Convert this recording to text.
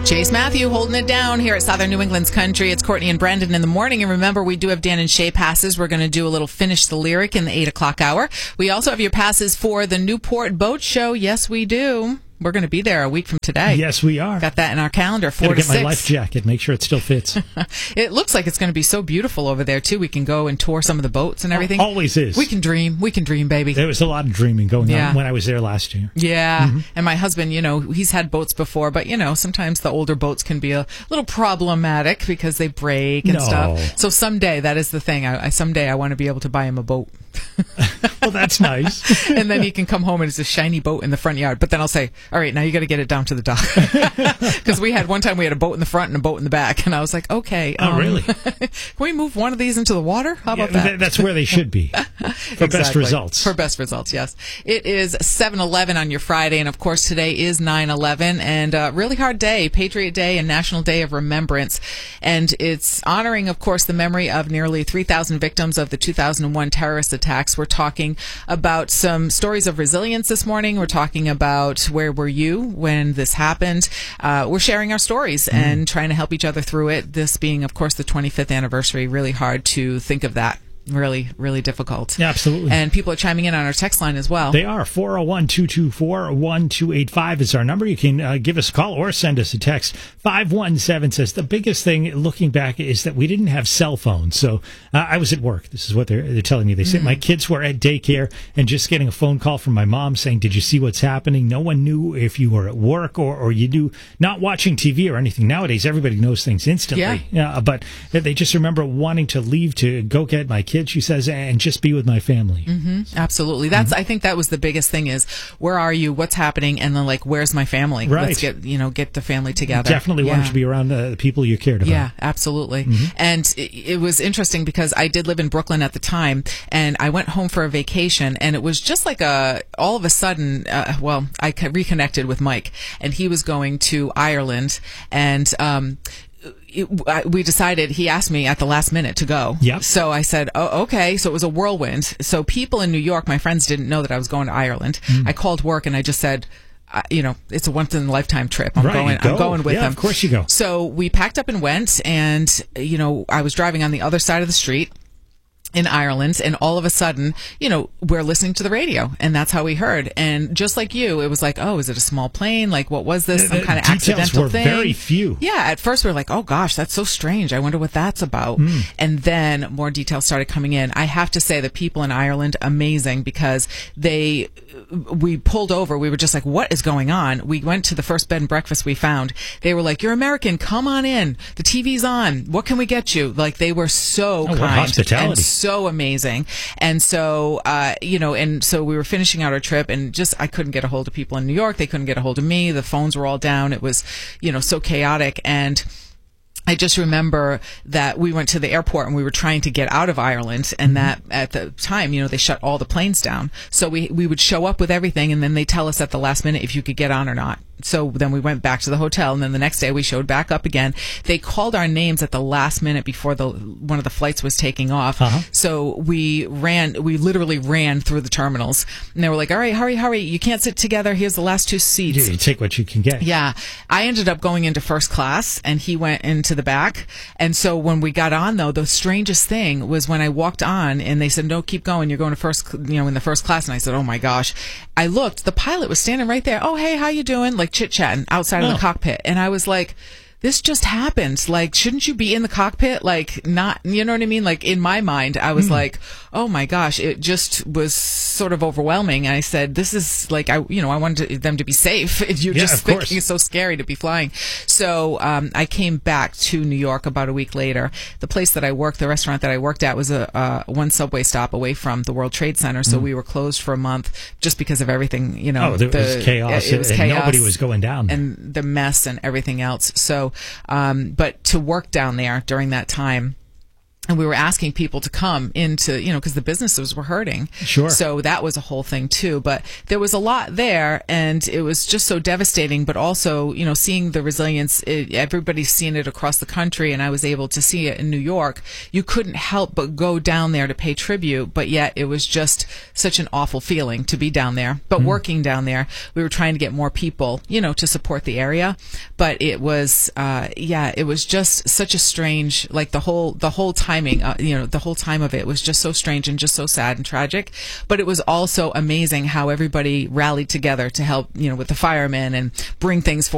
Chase Matthew holding it down here at Southern New England's Country. It's Courtney and Brendan in the morning. And remember, we do have Dan and Shay passes. We're going to do a little Finish the Lyric in the 8 o'clock hour. We also have your passes for the Newport Boat Show. Yes, we do. We're going to be there a week from today. Yes, we are. Got that in our calendar, 4 to 6. Gotta get my life jacket, make sure it still fits. It looks like it's going to be so beautiful over there, too. We can go and tour some of the boats and everything. Always is. We can dream. We can dream, baby. There was a lot of dreaming going on when I was there last year. Yeah. Mm-hmm. And my husband, he's had boats before, but, sometimes the older boats can be a little problematic because they break and stuff. So someday, that is the thing. Someday I want to be able to buy him a boat. Well, that's nice. And then he can come home and it's a shiny boat in the front yard. But then I'll say, all right, now you got to get it down to the dock. Because one time we had a boat in the front and a boat in the back. And I was like, okay. Oh, really? Can we move one of these into the water? How about that? That's where they should be. For best results. For best results, yes. It is 7-11 on your Friday. And, of course, today is 9/11. And a really hard day, Patriot Day and National Day of Remembrance. And it's honoring, of course, the memory of nearly 3,000 victims of the 2001 terrorist attacks. We're talking about some stories of resilience this morning. We're talking about where were you when this happened. We're sharing our stories and trying to help each other through it. This being, of course, the 25th anniversary. Really hard to think of that. Really, really difficult. Yeah, absolutely. And people are chiming in on our text line as well. They are. 401-224-1285 is our number. You can give us a call or send us a text. 517 says, the biggest thing looking back is that we didn't have cell phones. So I was at work. This is what they're telling me. They said my kids were at daycare and just getting a phone call from my mom saying, did you see what's happening? No one knew if you were at work or you do not watching TV or anything. Nowadays, everybody knows things instantly. Yeah. But they just remember wanting to leave to go get my kids, she says, and just be with my family. Absolutely. I think that was the biggest thing is, where are you? What's happening? And then, where's my family? Right. Let's get the family together. Definitely wanted to be around the people you cared about. Yeah, absolutely. And it was interesting because I did live in Brooklyn at the time, and I went home for a vacation, and it was just like all of a sudden, I reconnected with Mike, and he was going to Ireland, and we decided, he asked me at the last minute to go. Yep. So I said, oh, okay. So it was a whirlwind. So people in New York, my friends didn't know that I was going to Ireland. I called work and I just said, it's a once in a lifetime trip. I'm going with them. Of course you go. So we packed up and went, and, I was driving on the other side of the street in Ireland, and all of a sudden, we're listening to the radio, and that's how we heard. And just like you, it was like, oh, is it a small plane? Like, what was this? Some kind of accidental thing? Very few. Yeah, at first we were like, oh gosh, that's so strange. I wonder what that's about. And then more details started coming in. I have to say, the people in Ireland, amazing, because we pulled over. We were just like, what is going on? We went to the first bed and breakfast we found. They were like, you're American, come on in. The TV's on. What can we get you? Like, they were so kind. Hospitality. And so amazing. And so, and so we were finishing out our trip, and I couldn't get a hold of people in New York. They couldn't get a hold of me. The phones were all down. It was, so chaotic. And I just remember that we went to the airport and we were trying to get out of Ireland, and that at the time, they shut all the planes down. So we would show up with everything, and then they tell us at the last minute if you could get on or not. So then we went back to the hotel, and then the next day we showed back up again. They called our names at the last minute before one of the flights was taking off. So we literally ran through the terminals, and they were like, all right, hurry, you can't sit together. Here's the last 2 seats. You take what you can get. Yeah. I ended up going into first class, and he went into the back. And so when we got on, though, the strangest thing was when I walked on, and they said, no, keep going. You're going to first, in the first class. And I said, oh my gosh. I looked, the pilot was standing right there. Oh, hey, how you doing? Like chit-chatting outside of the cockpit. And I was like, this just happened. Like, shouldn't you be in the cockpit? Like, not, you know what I mean? Like, in my mind, I was like, oh my gosh, it just was sort of overwhelming. And I said, this is like, I wanted them to be safe. You're just thinking it's so scary to be flying. So, I came back to New York about a week later. The place that I worked, the restaurant that I worked at was one subway stop away from the World Trade Center. So we were closed for a month just because of everything, there was chaos. It was chaos. Nobody was going down. And the mess and everything else. So, but to work down there during that time, And we were asking people to come into, because the businesses were hurting. Sure. So that was a whole thing too. But there was a lot there, and it was just so devastating. But also, seeing the resilience, everybody's seen it across the country, and I was able to see it in New York. You couldn't help but go down there to pay tribute, but yet it was just such an awful feeling to be down there. But working down there, we were trying to get more people, to support the area. But it was, it was just such a strange, like the whole timing, the whole time of it was just so strange and just so sad and tragic. But it was also amazing how everybody rallied together to help, with the firemen and bring things forward.